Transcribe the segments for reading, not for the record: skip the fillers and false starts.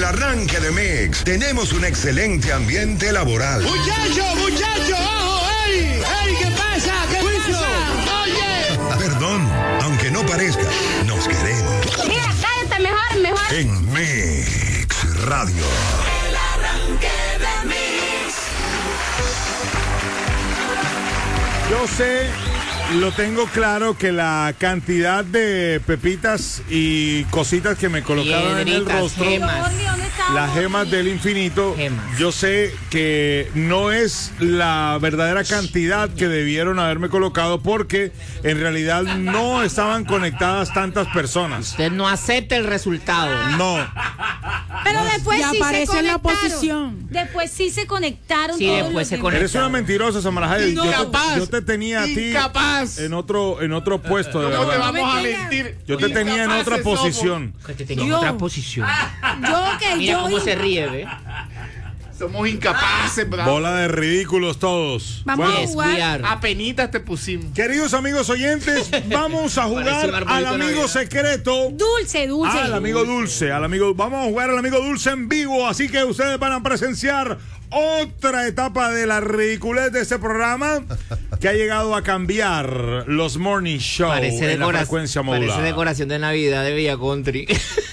arranque de Mix, tenemos un excelente ambiente laboral. Muchacho, ojo, ¡ey! ¿Qué pasa? ¿Qué pasa? Oye. Perdón, aunque no parezca, nos queremos. Mira, cállate mejor. En Mix Radio. El arranque de Mix. Yo sé, lo tengo claro, que la cantidad de pepitas y cositas que me colocaron en el rostro, las gemas del infinito, yo sé que no es la verdadera cantidad que debieron haberme colocado, porque en realidad no estaban conectadas tantas personas. Usted no acepta el resultado. No. Pero después ya sí aparece se en la conectaron. posición. Después sí se conectaron. Sí, todos después los se demás. conectaron. Eres una mentirosa, Samara Hayek. Incapaz. Yo te tenía a ti Incapaz. en otro puesto, de ¿Cómo te verdad. vamos a mentir? Yo te tenía en otra Incapaces somos. posición. Que te tenía en otra posición. Mira cómo se ríe, ¿ve? Somos incapaces, bravo. Bola de ridículos todos. Vamos a Yes, jugar. we are. Apenitas te pusimos. Queridos amigos oyentes, vamos a Parece un jugar arbolito al de amigo Navidad. secreto. Dulce. Al amigo dulce, vamos a jugar al amigo dulce en vivo, así que ustedes van a presenciar otra etapa de la ridiculez de este programa que ha llegado a cambiar los morning show en la frecuencia Parece modulada. decoración de Navidad de Villa Country.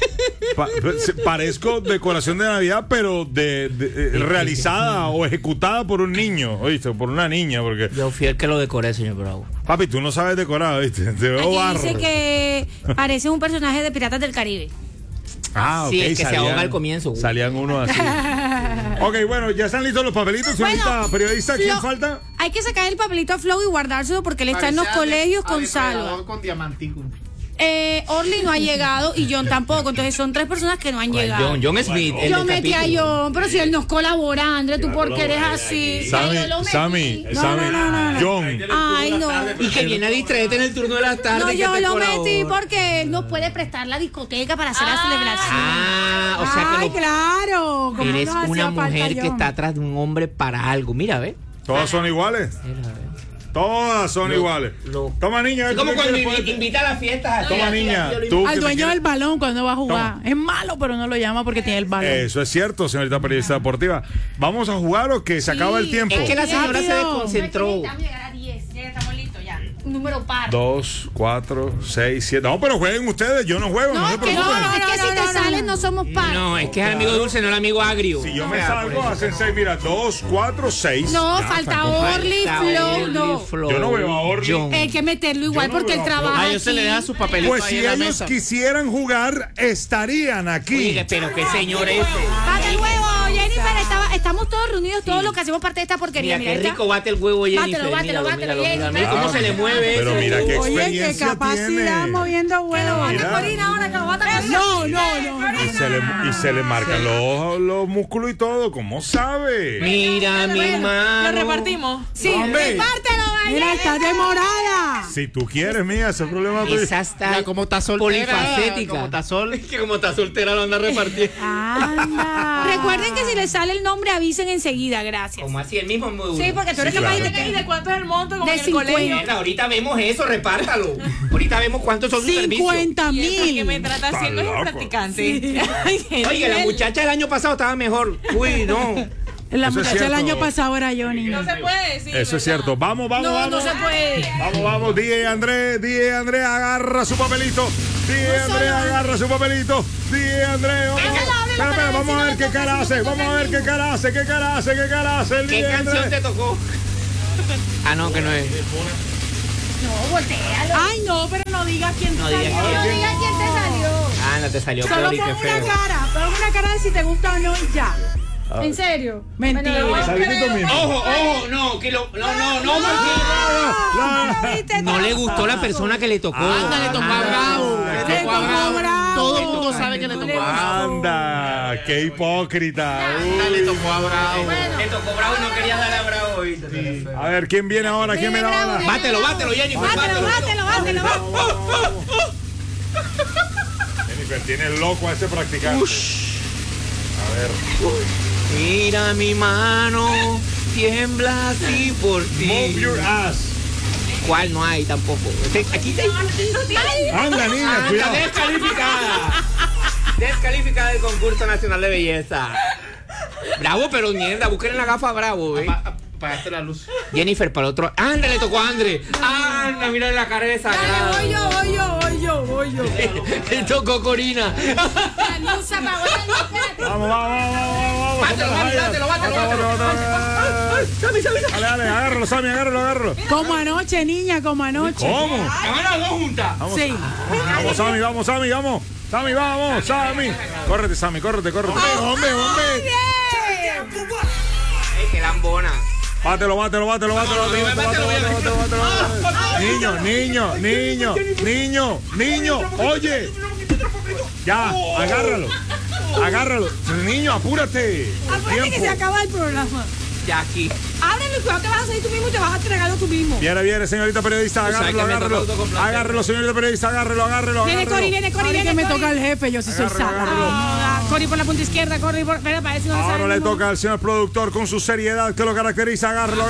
Parezco decoración de Navidad, pero realizada o ejecutada por un niño, ¿oíste? Por una niña, porque... Yo fui el que lo decoré, señor Bravo. Papi, tú no sabes decorar, ¿viste? Te veo Aquí barro. dice que parece un personaje de Piratas del Caribe. Ah, ok. Sí, el que se ahoga al comienzo. Salían unos así. Ok, bueno, ya están listos los papelitos. Señorita periodista, ¿quién Flo, falta? Hay que sacar el papelito a Flow y guardárselo porque él está en los colegios con Salva. Con diamantico. Orly no ha llegado y John tampoco. Entonces son 3 personas que no han llegado. John Smith. el Yo del metí a capítulo. John, pero si él nos colabora, André, tú por qué eres así. Ya yo lo metí. Sammy, No. John. Ay, no. Y que viene a distraerte en el turno de la tarde. No, que yo te lo colabora. metí porque él nos puede prestar la discoteca para hacer la celebración. Ah, o sea Ay, que claro. ¿Cómo eres nos hacía una falta mujer que John? está atrás de un hombre para algo. Mira, ve. Todas son iguales. Todas son iguales. Toma, niña. Es como ¿tú cuando qué quieres? invita a las fiestas. Toma, niña. Tú Al que te dueño quieres- del balón cuando va a jugar. Es malo, pero no lo llama porque tiene el balón. Eso es cierto, señorita periodista deportiva. ¿Vamos a jugar o que se acaba el tiempo? Es que la señora se Rápido. desconcentró. Necesitamos llegar a 10. Ya estamos listos, ya. Número par. 2, 4, 6, 7. No, pero jueguen ustedes. Yo no juego, no se Es que, preocupen. es que si te sales no somos par. No, es que es el amigo dulce, no el amigo agrio. Si yo me salgo, hacen 6. Mira, 2, 4, 6. No, falta Orly, Flow, no. Yo no veo a Orly. Hay que meterlo igual Yo no porque él veo a trabaja. A ellos se aquí. le da su papelito Pues ahí si en la ellos mesa. quisieran jugar, estarían aquí. Oye, pero qué señor es. Bate el huevo, Jennifer. Estamos todos reunidos, todos los que hacemos parte de esta porquería. Mira, qué esta. rico bate el huevo, Jennifer. Bátelo, Míralo, Jennifer. mira cómo se le mueve Pero eso. mira qué Oye, qué experiencia capacidad tiene. moviendo huevos. Mira. Corina ahora, que lo bata Corina. No. Y se le marcan los músculos y todo. ¿Cómo sabe? Mira mi mano. Lo repartimos. Sí, Hombre. repártelo, Mira, está demorada. Si tú quieres, mía, ese es el problema tuyo. Esa está Ya, como está soltera. polifacética. Como está Que como está soltera lo anda repartiendo. Anda. Recuerden que si les sale el nombre avisen enseguida, gracias. Como así, el mismo módulo. Sí, porque tú eres Sí, capaz claro. de ¿De cuánto es el monto? Como de 50. Mira, ahorita vemos eso, repártalo. Ahorita vemos cuántos son sus servicios. 50,000. Está loco. Oye, la muchacha del año pasado estaba mejor. Uy, no. La Eso es muchacha del cierto. año pasado era Johnny. No se Eso es cierto. Vamos. No se puede. Vamos. DJ André, agarra su papelito. DJ André, agarra su papelito. DJ André, vamos. Espera, vamos a ver qué cara hace. Vamos a ver qué cara hace. ¿Qué cara hace el ¿Qué DJ canción te André? tocó? Ah, no, que no es. No, voltealo. Ay, no, pero no digas quién No te digas salió. No digas quién te salió. Anda, te salió Solo peor y pon qué una feo. cara. Pon una cara de si te gusta o no y ya. ¿En serio? Mentira. Salidito mismo. Ojo, no, que lo. No, Martín. No le gustó la persona que le tocó. Anda, le tocó a Bravo. Le tocó a Bravo. Todo el mundo sabe que le tocó a Bravo. Anda, qué hipócrita. Anda, le tocó a Bravo. Le tocó Bravo y no quería darle a Bravo. ¿Viste? A ver, ¿quién viene ahora? ¿Quién viene ahora? Bátelo, Jennifer. Bátelo. Jennifer, tiene loco a ese practicante. A ver. Mira mi mano, tiembla así por ti. Move your ass. ¿Cuál no hay tampoco? Aquí te. Anda, niña, Anda, cuidado. descalificada. Descalificada del concurso nacional de belleza. Bravo, pero mierda, busquen la gafa Bravo, Apagaste la luz. Jennifer, para el otro. ¡Anda, le tocó a André! ¡Anda, mira la cara de Sagrada! Dale, voy yo. Le tocó Corina. La luz se apagó, Vamos. Bátelo, bátelo. Dale, agárralo, Sammy, agárralo. Como anoche, niña, como anoche. ¿Cómo? Van las dos juntas. Sí. Vamos, Sammy, vamos. Sammy. Córrete, Sammy, córrete. Hombre. ¡Ay, qué lambona! Bátelo. Niño, oye. Ya, agárralo. Niño, apúrate. Acuérdate que se acaba el programa. Jackie. Ábrelo y cuidado que vas a salir tú mismo y te vas a entregarlo tú mismo. Viene, señorita periodista, agárrelo. Agárrelo, señorita periodista, agárrelo. Viene Cori. Ahora que me toca el jefe, yo sí soy Sara. Cori por la punta izquierda, Cori por... Espera, para ver si no Ahora sale le mismo. toca al señor productor con su seriedad que lo caracteriza. Agárrelo.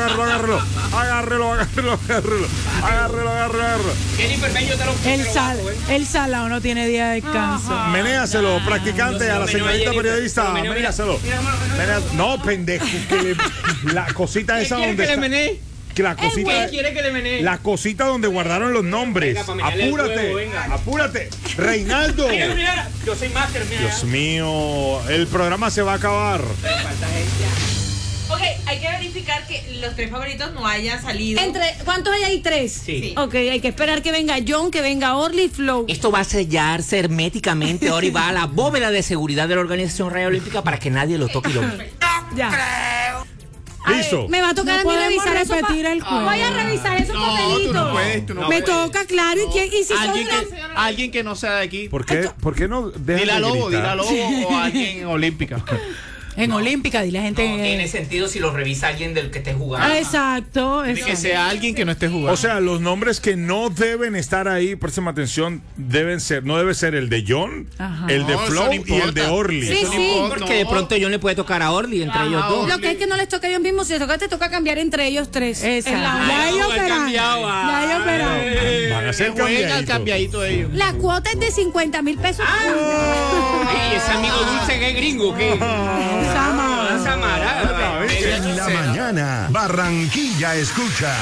Jennifer, ven, yo te lo El salado no tiene día de descanso. Menéaselo, practicante, a la señorita periodista. Menéaselo. No, pendejo, que la cosita esa donde está. La cosita, ¿Qué quiere que le menee? la cosita donde guardaron los nombres. Venga, pa' menearle el huevo, venga. Apúrate. Reinaldo. Mira, yo soy máster, mira. Dios mío, el programa se va a acabar. Ok, hay que verificar que los 3 favoritos no hayan salido. ¿Cuántos hay ahí? 3. Sí. Ok, hay que esperar que venga John, que venga Orly y Flow. Esto va a sellarse herméticamente ahora y va a la bóveda de seguridad de la Organización Radio Olímpica para que nadie lo toque y lo mire. Ya. Listo. Me va a tocar No a mí podemos revisar esos repetir el juego. Voy a revisar esos papelitos. Tú no puedes. Me puedes. toca, claro. ¿Y si Alguien que no sea de aquí. ¿Por qué no dejan Dile a de Lobo gritar? o alguien en Olímpica. En Olímpica, dile a gente. Tiene sentido si lo revisa alguien del que esté jugando. Exacto. Que sea alguien que no esté jugando. O sea, los nombres que no deben estar ahí, préstame atención, no debe ser el de John, Ajá. el de No, eso Flow no y importa. el de Orly. Sí, Eso no sí. importa. Porque de pronto John le puede tocar a Orly entre ellos dos. Lo que es que no les toca a ellos mismos, si les toca, te toca cambiar entre ellos 3. Exacto. La Ya ellos han verán. cambiado, Ya ellos verán. Van a ser Juega el cambiaditos. cambiadito de ellos. La cuota es de 50,000 pesos. Ey, ese amigo dulce que es gringo, ¿qué? Sama. Samara. En la mañana, Barranquilla escucha.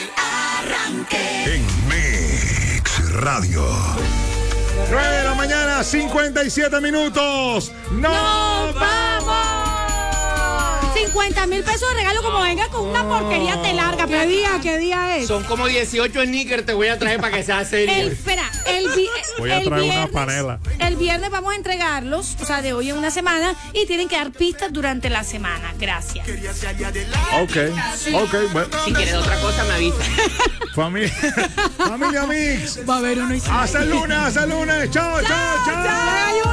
En Mix Radio. 9 de la mañana, 57 minutos. ¡No vamos! 50,000 pesos de regalo, como venga con una porquería te larga. ¿Qué día es? Son como 18 sneakers, te voy a traer para que sea serio. Voy a traer una panela. El viernes vamos a entregarlos, o sea, de hoy en una semana, y tienen que dar pistas durante la semana. Gracias. Ok, bueno. Si quieres otra cosa, me avisa. Familia Mix. Va a haber uno y Hasta el lunes. Chao.